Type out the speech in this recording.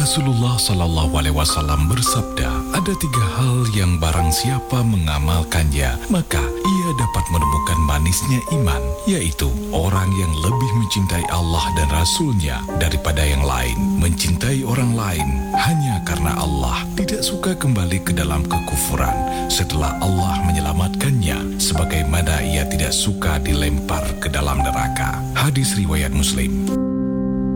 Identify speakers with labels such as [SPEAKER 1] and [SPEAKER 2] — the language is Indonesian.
[SPEAKER 1] Rasulullah Shallallahu Alaihi Wasallam bersabda, ada 3 hal yang barang siapa mengamalkannya, maka ia dapat menemukan manisnya iman, yaitu orang yang lebih mencintai Allah dan Rasul-Nya daripada yang lain, mencintai orang lain hanya karena Allah, tidak suka kembali ke dalam kekufuran setelah Allah menyelamatkannya, sebagaimana ia tidak suka dilempar ke dalam neraka. Hadis riwayat Muslim.